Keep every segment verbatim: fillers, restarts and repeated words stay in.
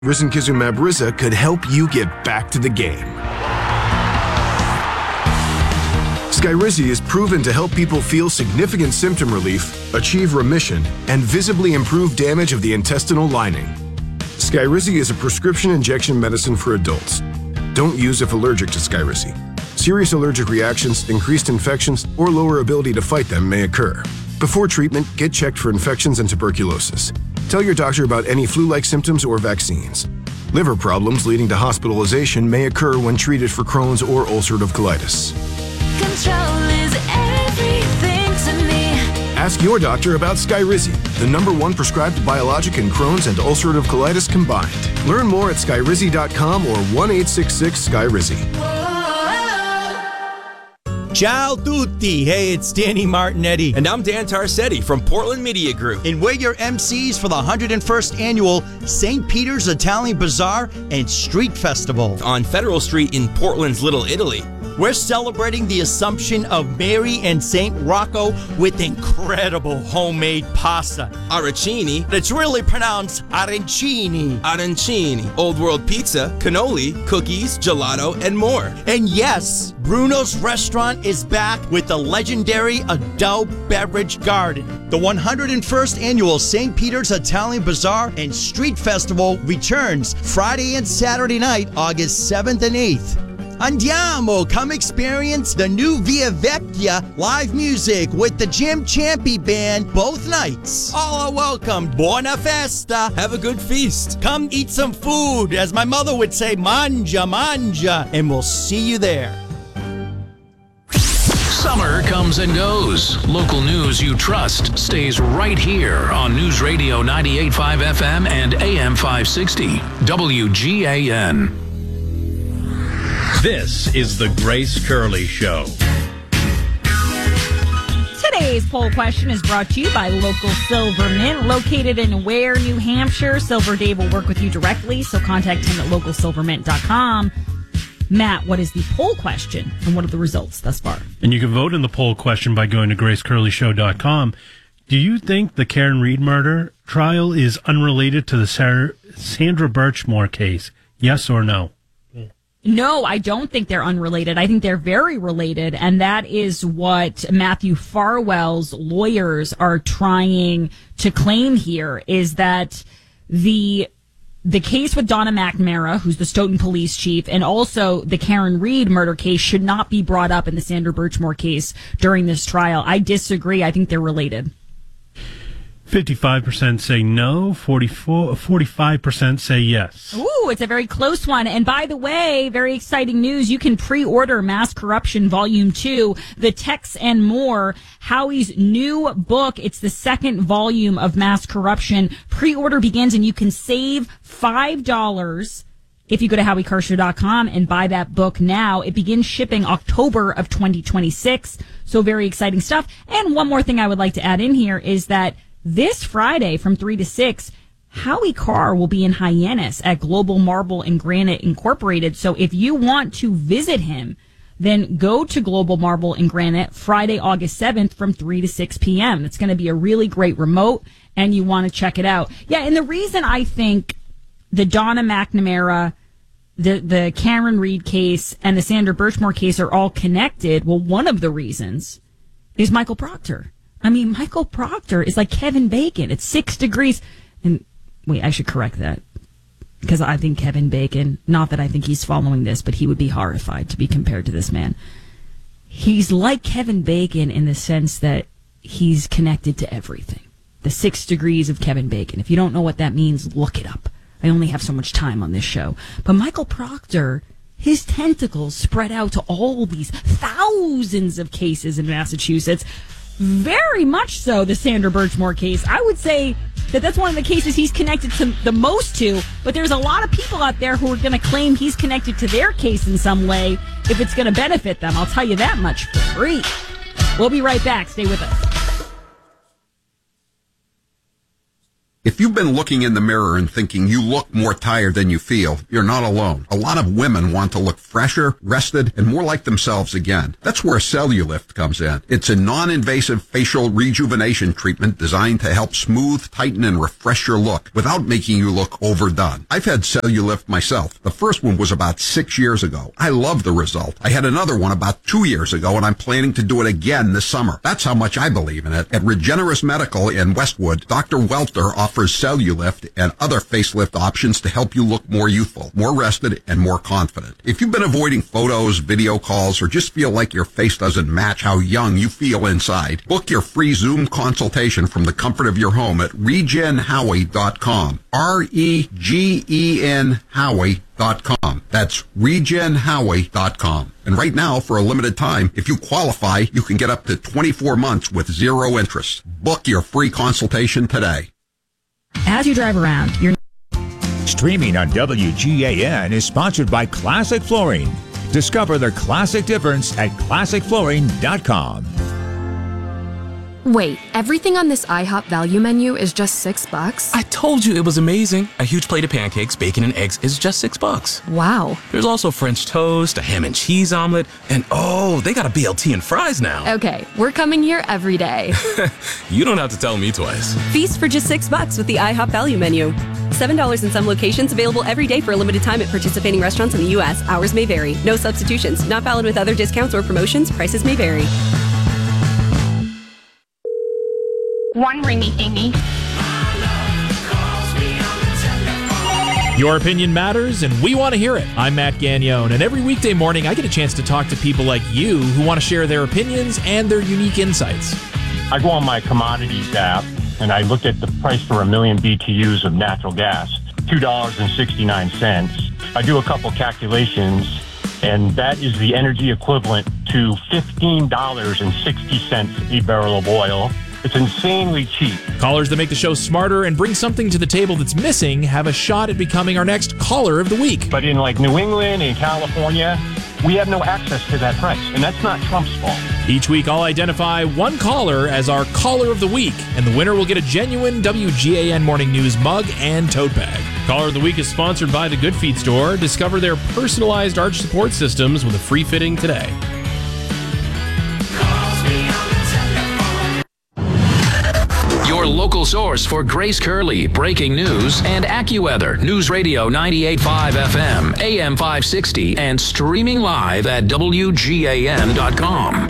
Risankizumab Riza could help you get back to the game. Skyrizi is proven to help people feel significant symptom relief, achieve remission, and visibly improve damage of the intestinal lining. Skyrizi is a prescription injection medicine for adults. Don't use if allergic to Skyrizi. Serious allergic reactions, increased infections, or lower ability to fight them may occur. Before treatment, get checked for infections and tuberculosis. Tell your doctor about any flu-like symptoms or vaccines. Liver problems leading to hospitalization may occur when treated for Crohn's or ulcerative colitis. Control is everything to me. Ask your doctor about Skyrizi, the number one prescribed biologic in Crohn's and ulcerative colitis combined. Learn more at skyrizi dot com or one eight six six Skyrizi. Ciao tutti! Hey, it's Danny Martinetti. And I'm Dan Tarsetti from Portland Media Group. And we're your M Cs for the one hundred first Annual Saint Peter's Italian Bazaar and Street Festival on Federal Street in Portland's Little Italy. We're celebrating the Assumption of Mary and Saint Rocco with incredible homemade pasta. Arancini. It's really pronounced arancini. Arancini. Old World Pizza, cannoli, cookies, gelato, and more. And yes, Bruno's Restaurant is back with the legendary adult beverage garden. The one hundred first Annual Saint Peter's Italian Bazaar and Street Festival returns Friday and Saturday night, August seventh and eighth. Andiamo! Come experience the new Via Vecchia live music with the Jim Champy Band both nights. All are welcome. Buona festa. Have a good feast. Come eat some food. As my mother would say, manja, manja. And we'll see you there. Summer comes and goes. Local news you trust stays right here on News Radio ninety-eight point five F M and A M five sixty. W G A N. This is the Grace Curley Show. Today's poll question is brought to you by Local Silver Mint, located in Ware, New Hampshire. Silver Dave will work with you directly, so contact him at local silver mint dot com. Matt, what is the poll question, and what are the results thus far? And you can vote in the poll question by going to grace curley show dot com. Do you think the Karen Reed murder trial is unrelated to the Sarah, Sandra Birchmore case? Yes or no? No, I don't think they're unrelated. I think they're very related, and that is what Matthew Farwell's lawyers are trying to claim here, is that the the case with Donna McNamara, who's the Stoughton police chief, and also the Karen Reed murder case should not be brought up in the Sandra Birchmore case during this trial. I disagree. I think they're related. fifty-five percent say no, forty-four, forty-five percent say yes. Ooh, it's a very close one. And by the way, very exciting news. You can pre-order Mass Corruption Volume two, The Texts and More, Howie's new book. It's the second volume of Mass Corruption. Pre-order begins, and you can save five dollars if you go to howie carr dot com and buy that book now. It begins shipping October of twenty twenty-six. So very exciting stuff. And one more thing I would like to add in here is that this Friday from three to six, Howie Carr will be in Hyannis at Global Marble and Granite Incorporated. So if you want to visit him, then go to Global Marble and Granite Friday, August seventh from three to six p.m. It's going to be a really great remote, and you want to check it out. Yeah, and the reason I think the Donna McNamara, the, the Karen Reed case, and the Sandra Birchmore case are all connected, well, one of the reasons is Michael Proctor. I mean, Michael Proctor is like Kevin Bacon. It's six degrees. And wait, I should correct that, because I think Kevin Bacon, not that I think he's following this, but he would be horrified to be compared to this man. He's like Kevin Bacon in the sense that he's connected to everything. The six degrees of Kevin Bacon. If you don't know what that means, look it up. I only have so much time on this show. But Michael Proctor, his tentacles spread out to all these thousands of cases in Massachusetts. Very much so the Sandra Birchmore case. I would say that that's one of the cases he's connected to the most to, but there's a lot of people out there who are going to claim he's connected to their case in some way if it's going to benefit them. I'll tell you that much for free. We'll be right back. Stay with us. If you've been looking in the mirror and thinking you look more tired than you feel, you're not alone. A lot of women want to look fresher, rested, and more like themselves again. That's where Cellulift comes in. It's a non-invasive facial rejuvenation treatment designed to help smooth, tighten, and refresh your look without making you look overdone. I've had Cellulift myself. The first one was about six years ago. I love the result. I had another one about two years ago, and I'm planning to do it again this summer. That's how much I believe in it. At Regenerous Medical in Westwood, Doctor Welter offers offers Cellulift and other facelift options to help you look more youthful, more rested, and more confident. If you've been avoiding photos, video calls, or just feel like your face doesn't match how young you feel inside, book your free Zoom consultation from the comfort of your home at regen howie dot com. R E G E N Howie dot com. That's regen howie dot com. And right now, for a limited time, if you qualify, you can get up to twenty-four months with zero interest. Book your free consultation today. As you drive around, you're Streaming on W G A N is sponsored by Classic Flooring. Discover the classic difference at classic flooring dot com. Wait, everything on this IHOP value menu is just six bucks? I told you it was amazing. A huge plate of pancakes, bacon, and eggs is just six bucks. Wow. There's also French toast, a ham and cheese omelet, and oh, they got a B L T and fries now. Okay, we're coming here every day. You don't have to tell me twice. Feast for just six bucks with the IHOP value menu. seven dollars in some locations, available every day for a limited time at participating restaurants in the U S. Hours may vary. No substitutions. Not valid with other discounts or promotions. Prices may vary. One ringy dingy. Your opinion matters, and we want to hear it. I'm Matt Gagnone, and every weekday morning I get a chance to talk to people like you who want to share their opinions and their unique insights. I go on my commodities app, and I look at the price for a million B T Us of natural gas, two dollars and sixty-nine cents. I do a couple calculations, and that is the energy equivalent to fifteen dollars and sixty cents a barrel of oil. It's insanely cheap. Callers that make the show smarter and bring something to the table that's missing have a shot at becoming our next Caller of the Week. But in like New England and California, we have no access to that price, and that's not Trump's fault. Each week, I'll identify one caller as our Caller of the Week, and the winner will get a genuine W G A N Morning News mug and tote bag. Caller of the Week is sponsored by the Good Feet Store. Discover their personalized arch support systems with a free fitting today. Your local source for Grace Curley, breaking news, and AccuWeather. News Radio ninety-eight point five F M, A M five sixty, and streaming live at W G A N dot com.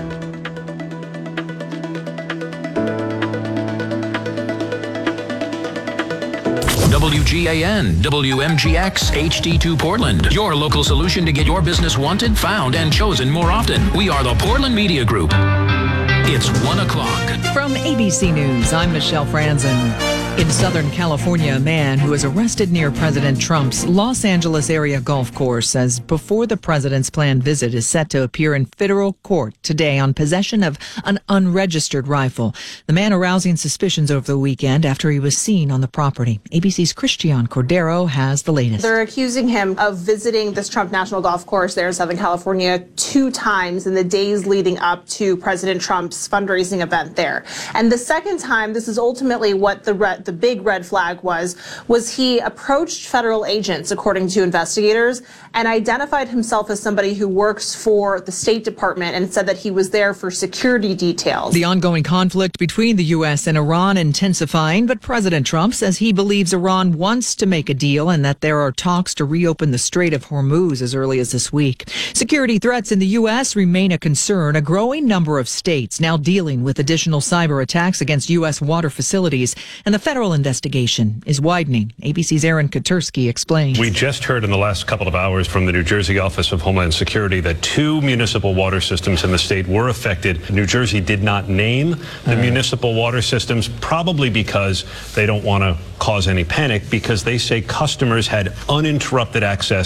W G A N, W M G X, H D two Portland. Your local solution to get your business wanted, found, and chosen more often. We are the Portland Media Group. It's one o'clock. From A B C News, I'm Michelle Franzen. In Southern California, a man who was arrested near President Trump's Los Angeles area golf course says before the president's planned visit is set to appear in federal court today on possession of an unregistered rifle. The man arousing suspicions over the weekend after he was seen on the property. A B C's Christian Cordero has the latest. They're accusing him of visiting this Trump National Golf Course there in Southern California two times in the days leading up to President Trump's fundraising event there. And the second time, this is ultimately what the red, the big red flag was, was he approached federal agents, according to investigators, and identified himself as somebody who works for the State Department and said that he was there for security details. The ongoing conflict between the U S and Iran intensifying, but President Trump says he believes Iran wants to make a deal and that there are talks to reopen the Strait of Hormuz as early as this week. Security threats in the U S remain a concern. A growing number of states now dealing with additional cyber attacks against U S water facilities, and the federal investigation is widening. A B C's Aaron Katursky explains. We just heard in the last couple of hours from the New Jersey Office of Homeland Security that two municipal water systems in the state were affected. New Jersey did not name the mm. municipal water systems, probably because they don't want to cause any panic, because they say customers had uninterrupted access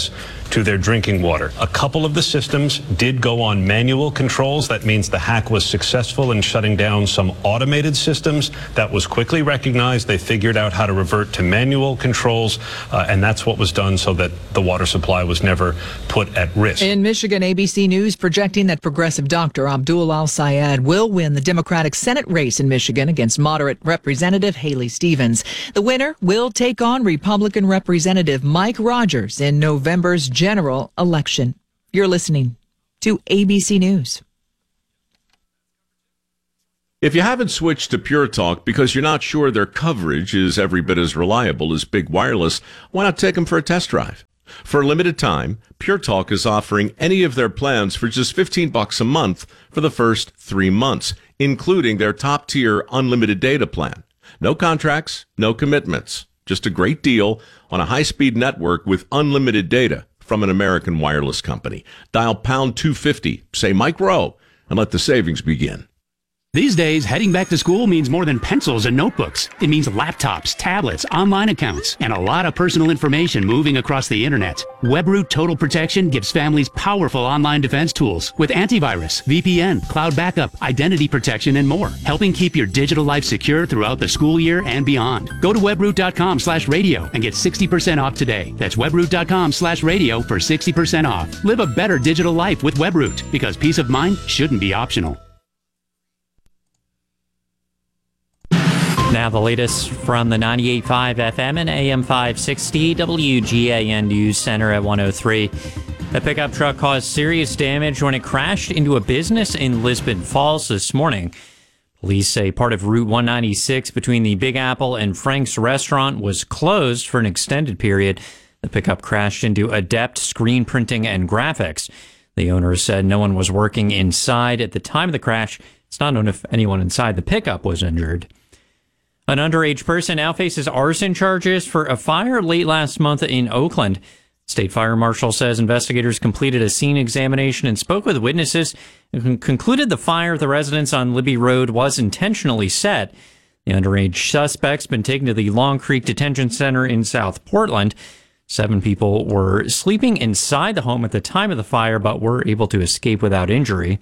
to their drinking water. A couple of the systems did go on manual controls. That means the hack was successful in shutting down some automated systems. That was quickly recognized. They figured out how to revert to manual controls, uh, and that's what was done so that the water supply was never put at risk. In Michigan, A B C News projecting that progressive doctor Abdul Al-Sayed will win the Democratic Senate race in Michigan against moderate Representative Haley Stevens. The winner will take on Republican Representative Mike Rogers in November's general election. You're listening to A B C News. If you haven't switched to Pure Talk because you're not sure their coverage is every bit as reliable as Big Wireless, why not take them for a test drive? For a limited time, Pure Talk is offering any of their plans for just fifteen bucks a month for the first three months, including their top-tier unlimited data plan. No contracts, no commitments. Just a great deal on a high-speed network with unlimited data from an American wireless company. Dial pound two fifty, say Mike Rowe, and let the savings begin. These days, heading back to school means more than pencils and notebooks. It means laptops, tablets, online accounts, and a lot of personal information moving across the internet. WebRoot Total Protection gives families powerful online defense tools with antivirus, V P N, cloud backup, identity protection, and more, helping keep your digital life secure throughout the school year and beyond. Go to webroot.com slash radio and get sixty percent off today. That's webroot.com slash radio for sixty percent off. Live a better digital life with WebRoot, because peace of mind shouldn't be optional. Now the latest from the ninety-eight point five F M and A M five sixty W G A N News Center at one oh three. A pickup truck caused serious damage when it crashed into a business in Lisbon Falls this morning. Police say part of Route one ninety-six between the Big Apple and Frank's restaurant was closed for an extended period. The pickup crashed into Adept Screen Printing and Graphics. The owner said no one was working inside at the time of the crash. It's not known if anyone inside the pickup was injured. An underage person now faces arson charges for a fire late last month in Oakland. State Fire Marshal says investigators completed a scene examination and spoke with witnesses and concluded the fire at the residence on Libby Road was intentionally set. The underage suspect's been taken to the Long Creek Detention Center in South Portland. Seven people were sleeping inside the home at the time of the fire, but were able to escape without injury.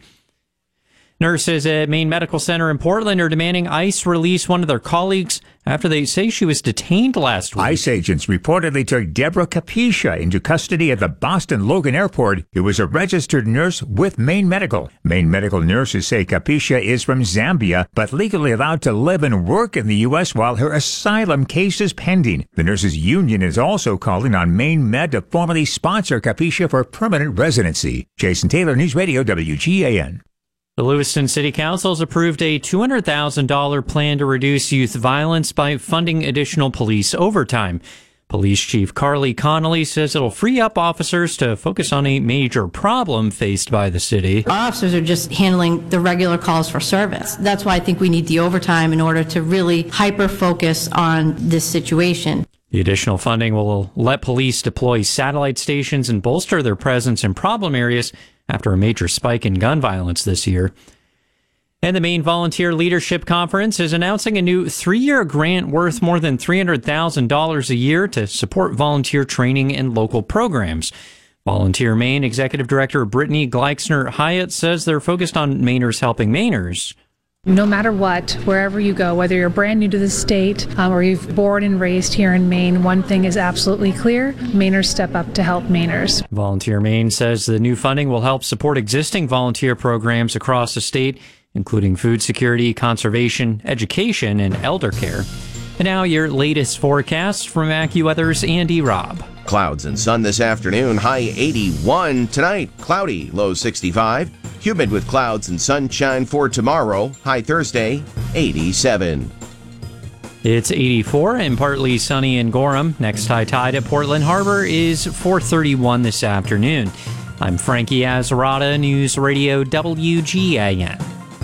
Nurses at Maine Medical Center in Portland are demanding ICE release one of their colleagues after they say she was detained last week. ICE agents reportedly took Deborah Capisha into custody at the Boston Logan Airport, who was a registered nurse with Maine Medical. Maine Medical nurses say Capisha is from Zambia, but legally allowed to live and work in the U S while her asylum case is pending. The nurses union is also calling on Maine Med to formally sponsor Capisha for permanent residency. Jason Taylor, News Radio W G A N. The Lewiston City Council has approved a two hundred thousand dollars plan to reduce youth violence by funding additional police overtime. Police Chief Carly Connolly says it'll free up officers to focus on a major problem faced by the city. Our officers are just handling the regular calls for service. That's why I think we need the overtime in order to really hyper-focus on this situation. The additional funding will let police deploy satellite stations and bolster their presence in problem areas after a major spike in gun violence this year. And the Maine Volunteer Leadership Conference is announcing a new three-year grant worth more than three hundred thousand dollars a year to support volunteer training and local programs. Volunteer Maine Executive Director Brittany Gleixner Hyatt says they're focused on Mainers helping Mainers. No matter what, wherever you go, whether you're brand new to the state um, or you've born and raised here in Maine, one thing is absolutely clear: Mainers step up to help Mainers. Volunteer Maine says the new funding will help support existing volunteer programs across the state, including food security, conservation, education, and elder care. And now your latest forecast from AccuWeather's Andy Robb. Clouds and sun this afternoon, high eighty-one. Tonight, cloudy, low sixty-five. Humid with clouds and sunshine for tomorrow, high Thursday, eighty-seven. It's eighty-four and partly sunny in Gorham. Next high tide at Portland Harbor is four thirty-one this afternoon. I'm Frankie Azarada, News Radio W G A N.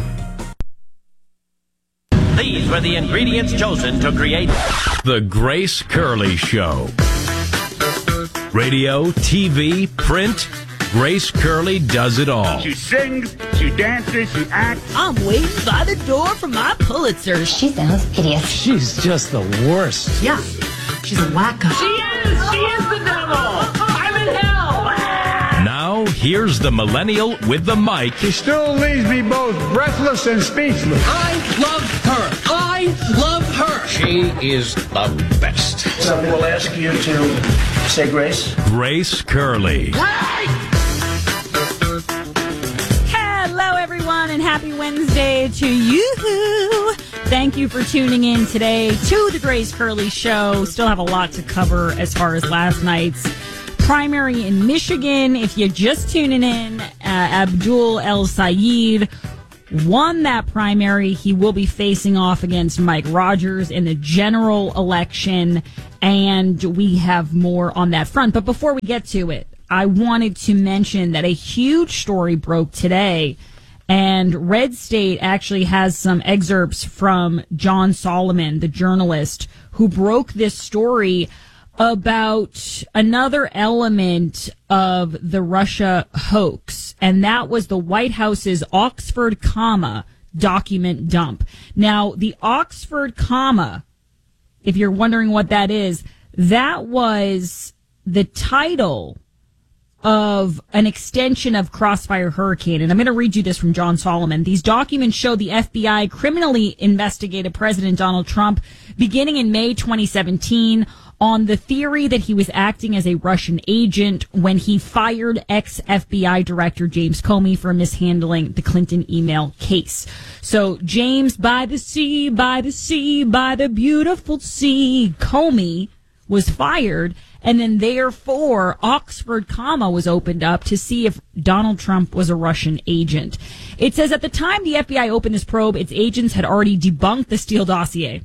These were the ingredients chosen to create The Grace Curley Show. Radio, T V, print, Grace Curley does it all. She sings, she dances, she acts. I'm waiting by the door for my Pulitzer. She sounds hideous. She's just the worst. Yeah, she's a wacko. She is! She is the devil! I'm in hell! here's the millennial with the mic. She still leaves me both breathless and speechless. I love her. I love her. She is the best. Somebody will ask you to say grace. Grace Curley. Hello, everyone, and happy Wednesday to you. Thank you for tuning in today to the Grace Curley Show. Still have a lot to cover as far as last night's primary in Michigan. If you're just tuning in, uh, Abdul El Sayed won that primary. He will be facing off against Mike Rogers in the general election, and we have more on that front. But before we get to it, I wanted to mention that a huge story broke today, and Red State actually has some excerpts from John Solomon, the journalist, who broke this story about another element of the Russia hoax, and that was the White House's Oxford comma document dump. Now, the Oxford comma, if you're wondering what that is, that was the title of an extension of Crossfire Hurricane. And I'm going to read you this from John Solomon. These documents show the F B I criminally investigated President Donald Trump beginning in May twenty seventeen on the theory that he was acting as a Russian agent when he fired ex-F B I Director James Comey for mishandling the Clinton email case. So James, by the sea, by the sea, by the beautiful sea, Comey was fired, and then therefore Oxford comma was opened up to see if Donald Trump was a Russian agent. It says at the time the F B I opened this probe, its agents had already debunked the Steele dossier.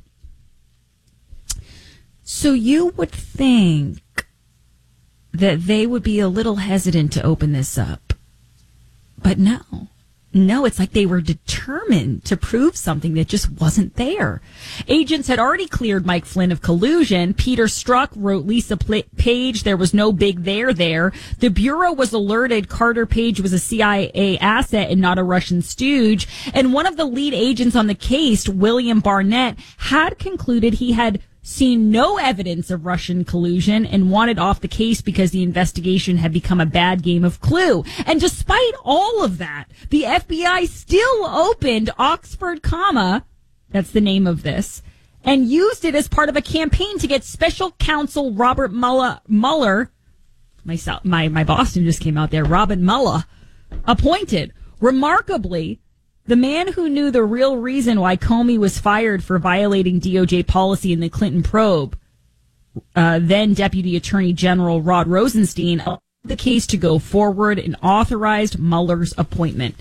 So you would think that they would be a little hesitant to open this up. But no. No, it's like they were determined to prove something that just wasn't there. Agents had already cleared Mike Flynn of collusion. Peter Strzok wrote Lisa Page. There was no big there there. The Bureau was alerted Carter Page was a C I A asset and not a Russian stooge. And one of the lead agents on the case, William Barnett, had concluded he had seen no evidence of Russian collusion and wanted off the case because the investigation had become a bad game of Clue. And despite all of that, the F B I still opened Oxford comma, that's the name of this, and used it as part of a campaign to get special counsel Robert Mueller, Mueller my, my, my Boston just came out there, Robert Mueller, appointed. Remarkably, the man who knew the real reason why Comey was fired for violating D O J policy in the Clinton probe, uh, then Deputy Attorney General Rod Rosenstein, allowed the case to go forward and authorized Mueller's appointment.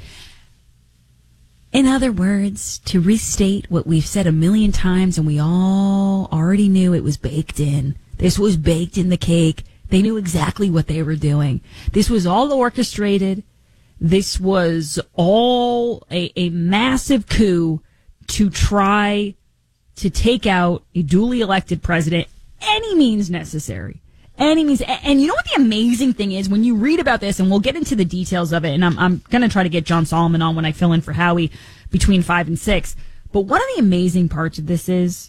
In other words, to restate what we've said a million times and we all already knew, it was baked in. This was baked in the cake. They knew exactly what they were doing. This was all orchestrated. This was all a, a massive coup to try to take out a duly elected president, any means necessary. Any means. And you know what the amazing thing is? When you read about this, and we'll get into the details of it, and I'm, I'm going to try to get John Solomon on when I fill in for Howie between five and six. But one of the amazing parts of this is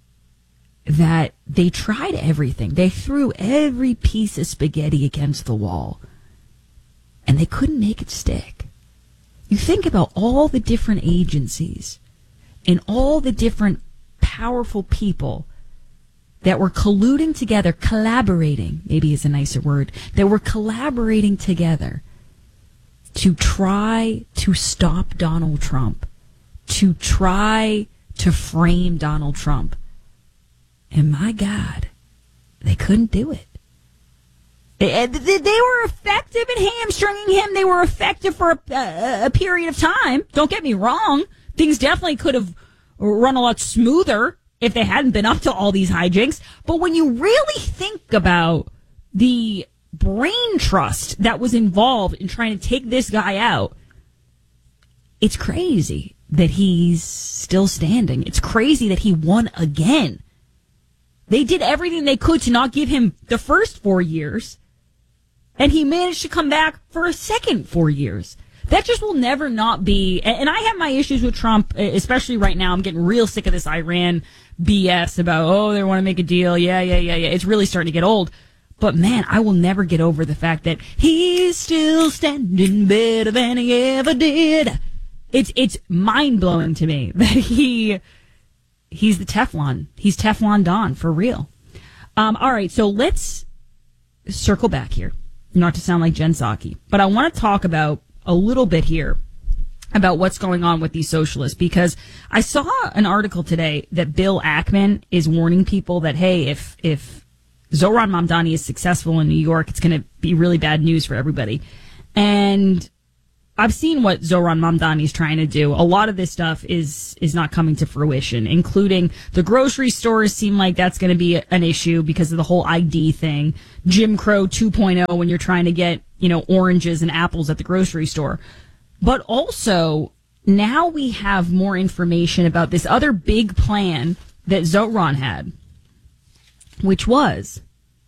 that they tried everything. They threw every piece of spaghetti against the wall. And they couldn't make it stick. You think about all the different agencies and all the different powerful people that were colluding together, collaborating, maybe is a nicer word, that were collaborating together to try to stop Donald Trump, to try to frame Donald Trump. And my God, they couldn't do it. They, they were effective in hamstringing him. They were effective for a, a, a period of time. Don't get me wrong. Things definitely could have run a lot smoother if they hadn't been up to all these hijinks. But when you really think about the brain trust that was involved in trying to take this guy out, it's crazy that he's still standing. It's crazy that he won again. They did everything they could to not give him the first four years. And he managed to come back for a second four years. That just will never not be. And I have my issues with Trump, especially right now. I'm getting real sick of this Iran B S about, oh, they want to make a deal. Yeah, yeah, yeah, yeah. It's really starting to get old. But man, I will never get over the fact that he's still standing better than he ever did. It's it's mind blowing to me that he he's the Teflon. He's Teflon Don for real. Um, all right, so let's circle back here. Not to sound like Jen Psaki, but I want to talk about a little bit here about what's going on with these socialists, because I saw an article today that Bill Ackman is warning people that, hey, if if Zohran Mamdani is successful in New York, it's going to be really bad news for everybody. And I've seen what Zohran Mamdani is trying to do. A lot of this stuff is is not coming to fruition, including the grocery stores seem like that's going to be an issue because of the whole I D thing. Jim Crow two point oh when you're trying to get, you know, oranges and apples at the grocery store. But also, now we have more information about this other big plan that Zohran had, which was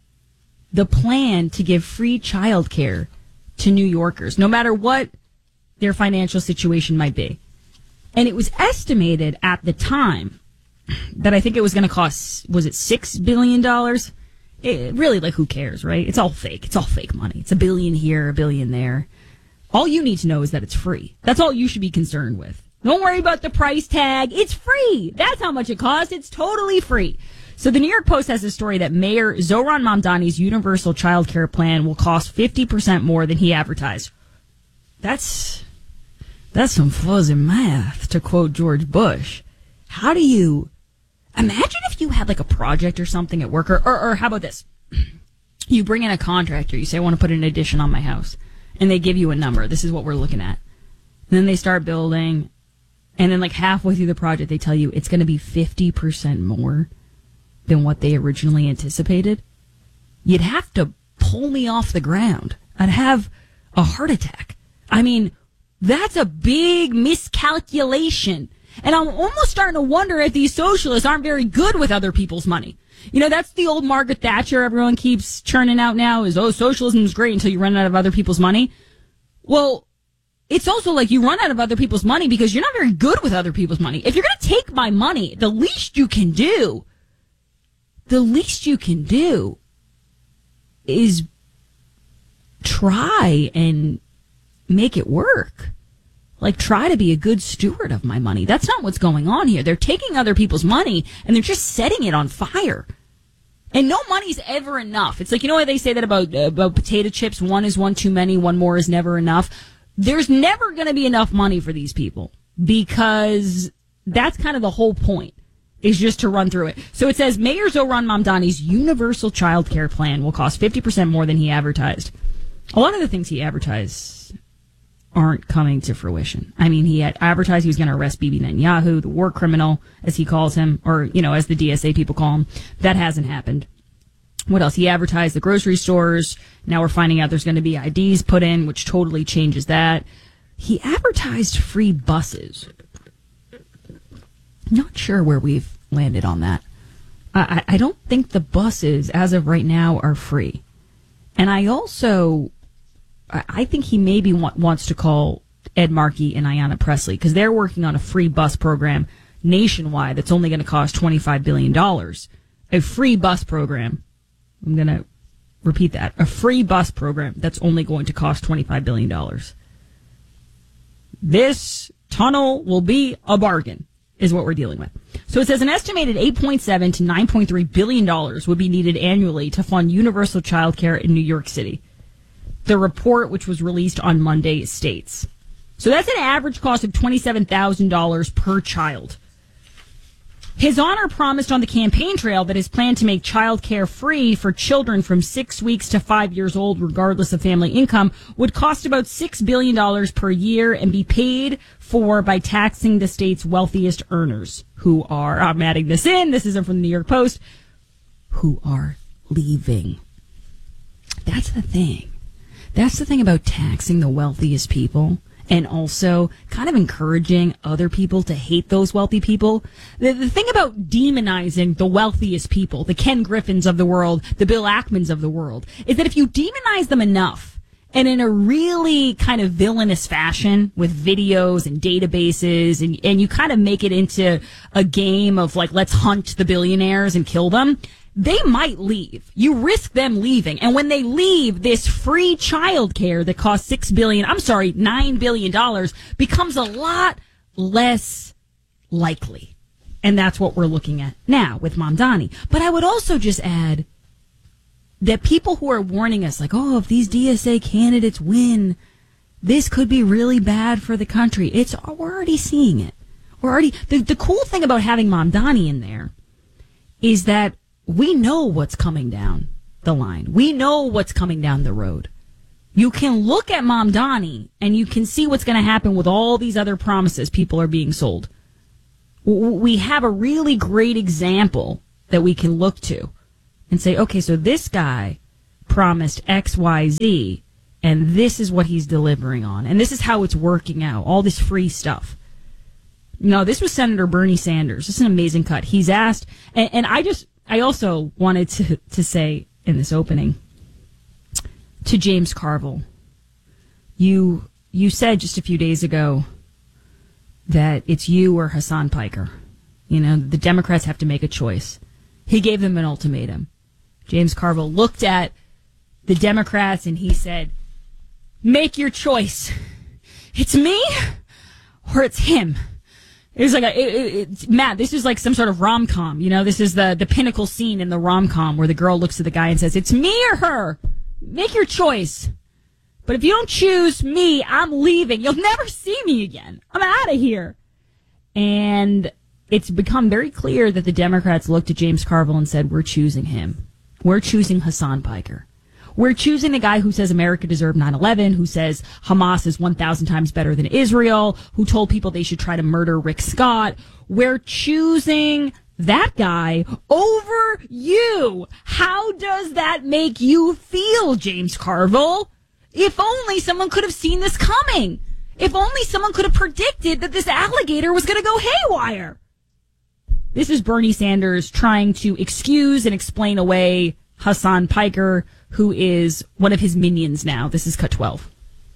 the plan to give free childcare to New Yorkers, no matter what their financial situation might be. And it was estimated at the time that I think it was going to cost, was it six billion dollars? It, really, like, who cares, right? It's all fake. It's all fake money. It's a billion here, a billion there. All you need to know is that it's free. That's all you should be concerned with. Don't worry about the price tag. It's free. That's how much it costs. It's totally free. So the New York Post has a story that Mayor Zohran Mamdani's universal child care plan will cost fifty percent more than he advertised. That's, that's some fuzzy math, to quote George Bush. How do you, imagine if you had like a project or something at work, or, or, or how about this? You bring in a contractor, you say, I want to put an addition on my house. And they give you a number. This is what we're looking at. And then they start building. And then like halfway through the project, they tell you it's going to be fifty percent more than what they originally anticipated. You'd have to pull me off the ground. I'd have a heart attack. I mean, that's a big miscalculation. And I'm almost starting to wonder if these socialists aren't very good with other people's money. You know, that's the old Margaret Thatcher everyone keeps churning out now is, oh, socialism is great until you run out of other people's money. Well, it's also like you run out of other people's money because you're not very good with other people's money. If you're going to take my money, the least you can do, the least you can do is try and make it work. Like, try to be a good steward of my money. That's not what's going on here. They're taking other people's money and they're just setting it on fire. And no money's ever enough. It's like, you know why they say that about, uh, about potato chips? One is one too many, one more is never enough. There's never going to be enough money for these people because that's kind of the whole point, is just to run through it. So it says Mayor Zohran Mamdani's universal child care plan will cost fifty percent more than he advertised. A lot of the things he advertised aren't coming to fruition. I mean, he had advertised he was going to arrest Bibi Netanyahu, the war criminal, as he calls him, or, you know, as the D S A people call him. That hasn't happened. What else? He advertised the grocery stores. Now we're finding out there's going to be I Ds put in, which totally changes that. He advertised free buses. Not sure where we've landed on that. I, I don't think the buses, as of right now, are free. And I also... I think he maybe want, wants to call Ed Markey and Ayanna Pressley because they're working on a free bus program nationwide that's only going to cost twenty-five billion dollars. A free bus program. I'm going to repeat that. A free bus program that's only going to cost twenty-five billion dollars. This tunnel will be a bargain, is what we're dealing with. So it says an estimated eight point seven to nine point three billion dollars would be needed annually to fund universal child care in New York City. The report, which was released on Monday, states. So that's an average cost of twenty-seven thousand dollars per child. His Honor promised on the campaign trail that his plan to make child care free for children from six weeks to five years old, regardless of family income, would cost about six billion dollars per year and be paid for by taxing the state's wealthiest earners, who are, I'm adding this in, this isn't from the New York Post, who are leaving. That's the thing. That's the thing about taxing the wealthiest people and also kind of encouraging other people to hate those wealthy people. The, the thing about demonizing the wealthiest people, the Ken Griffins of the world, the Bill Ackmans of the world, is that if you demonize them enough and in a really kind of villainous fashion with videos and databases and, and you kind of make it into a game of like, let's hunt the billionaires and kill them, they might leave. You risk them leaving. And when they leave, this free childcare that costs six billion dollars, I'm sorry, nine billion dollars becomes a lot less likely. And that's what we're looking at now with Mamdani. But I would also just add that people who are warning us, like, oh, if these D S A candidates win, this could be really bad for the country. It's, we're already seeing it. We're already, the, the cool thing about having Mamdani in there is that we know what's coming down the line. We know what's coming down the road. You can look at Mamdani and you can see what's going to happen with all these other promises people are being sold. We have a really great example that we can look to and say, okay, so this guy promised X, Y, Z, and this is what he's delivering on. And this is how it's working out, all this free stuff. No, this was Senator Bernie Sanders. This is an amazing cut. He's asked, and, and I just, I also wanted to, to say in this opening to James Carville, you you said just a few days ago that it's you or Hassan Piker. You know, the Democrats have to make a choice. He gave them an ultimatum. James Carville looked at the Democrats and he said, make your choice. It's me or it's him. It was like a, it, it, it, Matt, this is like some sort of rom-com. You know, this is the, the pinnacle scene in the rom-com where the girl looks at the guy and says, it's me or her. Make your choice. But if you don't choose me, I'm leaving. You'll never see me again. I'm out of here. And it's become very clear that the Democrats looked at James Carville and said, we're choosing him. We're choosing Hassan Piker. We're choosing the guy who says America deserved nine eleven, who says Hamas is one thousand times better than Israel, who told people they should try to murder Rick Scott. We're choosing that guy over you. How does that make you feel, James Carville? If only someone could have seen this coming. If only someone could have predicted that this alligator was going to go haywire. This is Bernie Sanders trying to excuse and explain away Hassan Piker, who is one of his minions now. This is Cut twelve.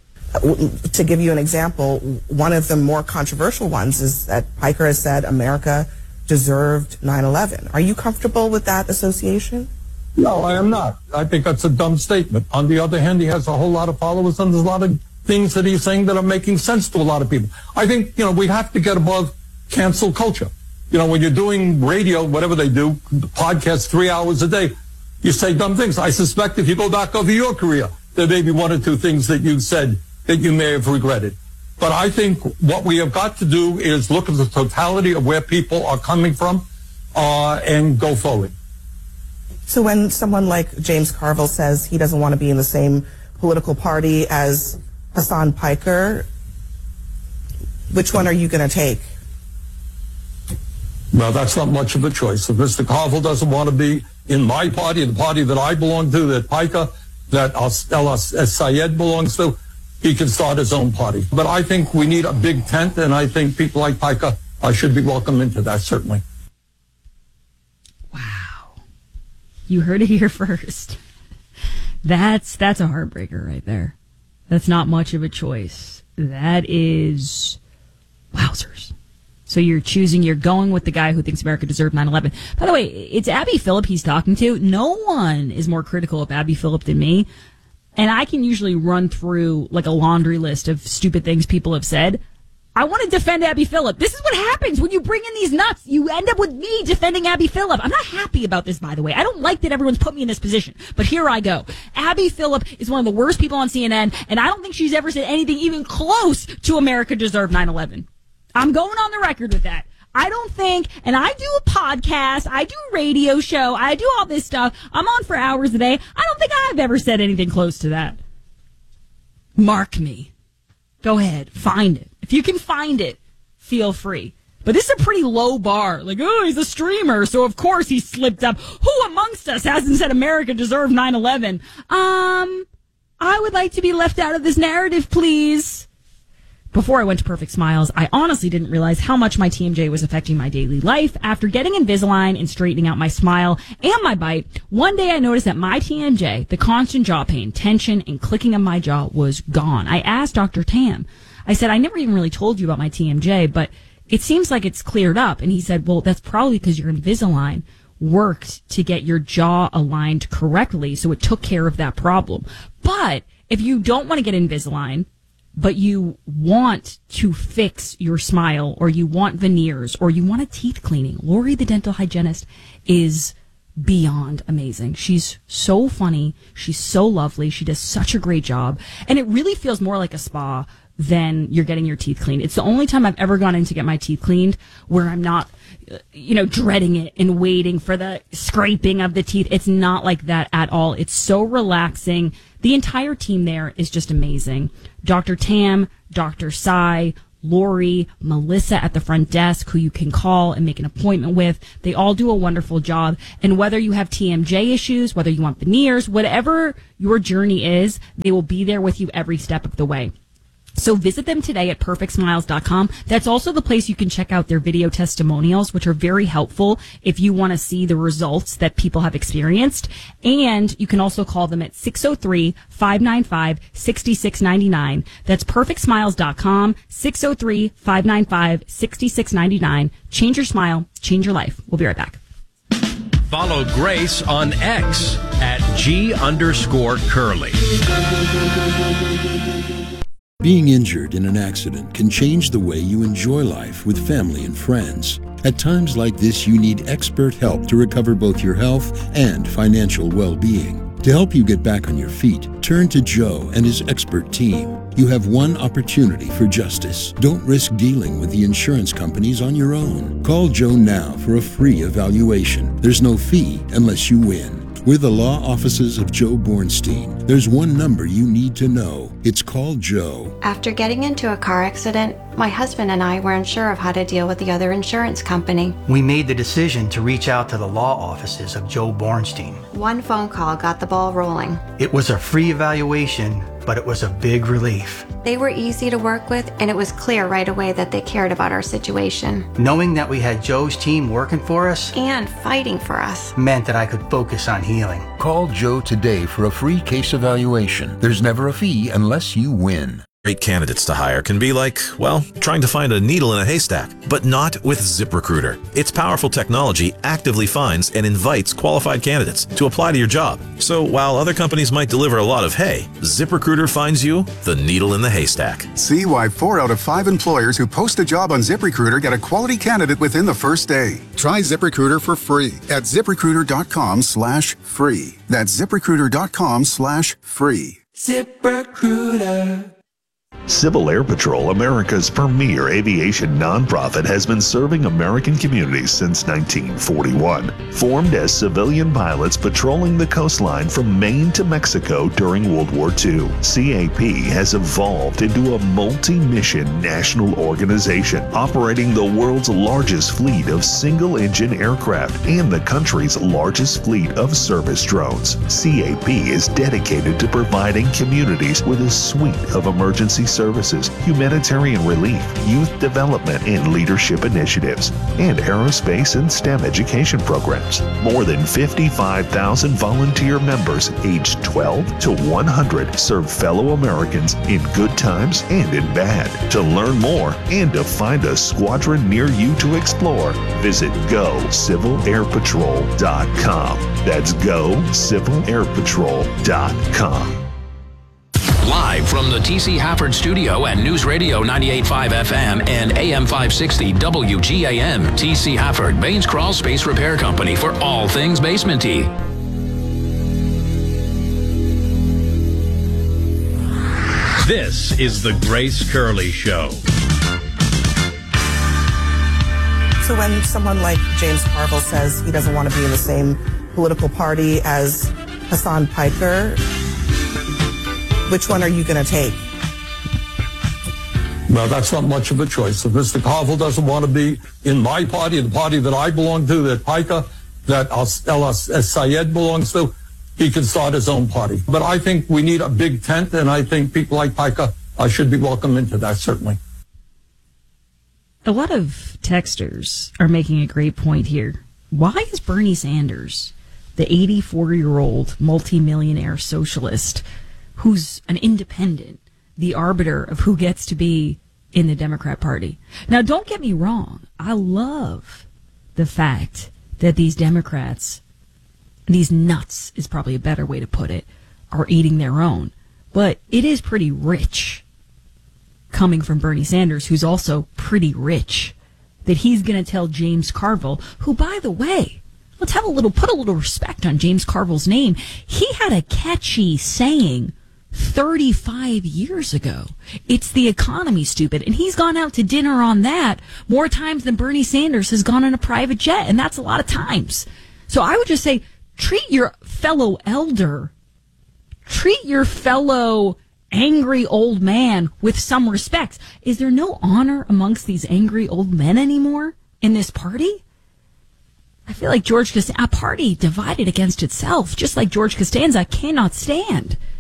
To give you an example, one of the more controversial ones is that Piker has said America deserved nine eleven. Are you comfortable with that association? No, I am not. I think that's a dumb statement. On the other hand, he has a whole lot of followers, and there's a lot of things that he's saying that are making sense to a lot of people. I think, you know, we have to get above cancel culture. You know, when you're doing radio, whatever they do, podcasts three hours a day, you say dumb things. I suspect if you go back over your career, there may be one or two things that you said that you may have regretted. But I think what we have got to do is look at the totality of where people are coming from uh, and go forward. So when someone like James Carville says he doesn't want to be in the same political party as Hassan Piker, which one are you going to take? Well, that's not much of a choice. If Mister Carville doesn't want to be in my party, the party that I belong to, that Piker, that El Sayed belongs to, he can start his own party. But I think we need a big tent, and I think people like Piker uh, should be welcome into that, certainly. Wow. You heard it here first. That's that's a heartbreaker right there. That's not much of a choice. That is wowzers. So you're choosing, you're going with the guy who thinks America deserved nine eleven. By the way, it's Abby Phillip he's talking to. No one is more critical of Abby Phillip than me. And I can usually run through like a laundry list of stupid things people have said. I want to defend Abby Phillip. This is what happens when you bring in these nuts. You end up with me defending Abby Phillip. I'm not happy about this, by the way. I don't like that everyone's put me in this position. But here I go. Abby Phillip is one of the worst people on C N N, and I don't think she's ever said anything even close to America deserved nine eleven. I'm going on the record with that. I don't think, and I do a podcast, I do a radio show, I do all this stuff. I'm on for hours a day. I don't think I've ever said anything close to that. Mark me. Go ahead. Find it. If you can find it, feel free. But this is a pretty low bar. Like, oh, he's a streamer, so of course he slipped up. Who amongst us hasn't said America deserved nine eleven? Um, I would like to be left out of this narrative, please. Before I went to Perfect Smiles, I honestly didn't realize how much my T M J was affecting my daily life. After getting Invisalign and straightening out my smile and my bite, one day I noticed that my T M J, the constant jaw pain, tension, and clicking of my jaw was gone. I asked Doctor Tam. I said, I never even really told you about my T M J, but it seems like it's cleared up. And he said, well, that's probably because you're Invisalign. worked to get your jaw aligned correctly, so it took care of that problem. But if you don't want to get Invisalign, but you want to fix your smile, or you want veneers, or you want a teeth cleaning, Lori, the dental hygienist, is beyond amazing. She's so funny. She's so lovely. She does such a great job. And it really feels more like a spa than you're getting your teeth cleaned. It's the only time I've ever gone in to get my teeth cleaned where I'm not, you know, dreading it and waiting for the scraping of the teeth. It's not like that at all. It's so relaxing. The entire team there is just amazing. Doctor Tam, Doctor Sai, Lori, Melissa at the front desk, who you can call and make an appointment with. They all do a wonderful job. And whether you have T M J issues, whether you want veneers, whatever your journey is, they will be there with you every step of the way. So visit them today at perfect smiles dot com. That's also the place you can check out their video testimonials, which are very helpful if you want to see the results that people have experienced. And you can also call them at six oh three, five nine five, six six nine nine. That's perfect smiles dot com, six oh three, five nine five, six six nine nine. Change your smile, change your life. We'll be right back. Follow Grace on X at G underscore Curly. Being injured in an accident can change the way you enjoy life with family and friends. At times like this, you need expert help to recover both your health and financial well-being. To help you get back on your feet, turn to Joe and his expert team. You have one opportunity for justice. Don't risk dealing with the insurance companies on your own. Call Joe now for a free evaluation. There's no fee unless you win. We're the law offices of Joe Bornstein. There's one number you need to know. It's called Joe. After getting into a car accident, my husband and I weren't sure of how to deal with the other insurance company. We made the decision to reach out to the law offices of Joe Bornstein. One phone call got the ball rolling. It was a free evaluation, but it was a big relief. They were easy to work with, and it was clear right away that they cared about our situation. Knowing that we had Joe's team working for us and fighting for us meant that I could focus on healing. Call Joe today for a free case evaluation. There's never a fee unless you win. Great candidates to hire can be like, well, trying to find a needle in a haystack, but not with ZipRecruiter. Its powerful technology actively finds and invites qualified candidates to apply to your job. So while other companies might deliver a lot of hay, ZipRecruiter finds you the needle in the haystack. See why four out of five employers who post a job on ZipRecruiter get a quality candidate within the first day. Try ZipRecruiter for free at ZipRecruiter.com slash free. That's ZipRecruiter.com slash free. ZipRecruiter. Civil Air Patrol, America's premier aviation nonprofit, has been serving American communities since nineteen forty-one. Formed as civilian pilots patrolling the coastline from Maine to Mexico during World War Two, C A P has evolved into a multi-mission national organization operating the world's largest fleet of single-engine aircraft and the country's largest fleet of service drones. C A P is dedicated to providing communities with a suite of emergency services, humanitarian relief, youth development and leadership initiatives, and aerospace and STEM education programs. More than fifty-five thousand volunteer members aged twelve to one hundred serve fellow Americans in good times and in bad. To learn more and to find a squadron near you to explore, visit go civil air patrol dot com. That's go civil air patrol dot com. Live from the T C Hafford studio at News Radio ninety-eight point five F M and A M five sixty W G A M. T C Hafford, Baines Crawl Space Repair Company for all things basement-y. This is the Grace Curley Show. So when someone like James Carville says he doesn't want to be in the same political party as Hassan Piker, which one are you going to take? Well, that's not much of a choice. If Mister Carville doesn't want to be in my party, the party that I belong to, that Piker, that El Sayed belongs to, he can start his own party. But I think we need a big tent, and I think people like Piker uh, should be welcome into that, certainly. A lot of texters are making a great point here. Why is Bernie Sanders, the eighty-four-year-old multimillionaire socialist, who's an independent, the arbiter of who gets to be in the Democrat Party? Now, don't get me wrong. I love the fact that these Democrats, these nuts is probably a better way to put it, are eating their own. But it is pretty rich coming from Bernie Sanders, who's also pretty rich, that he's going to tell James Carville, who, by the way, let's have a little, put a little respect on James Carville's name. He had a catchy saying thirty-five years ago. It's the economy, stupid. And he's gone out to dinner on that more times than Bernie Sanders has gone on a private jet. And that's a lot of times. So I would just say, treat your fellow elder, treat your fellow angry old man with some respect. Is there no honor amongst these angry old men anymore in this party? I feel like George Costanza, a party divided against itself, just like George Costanza cannot stand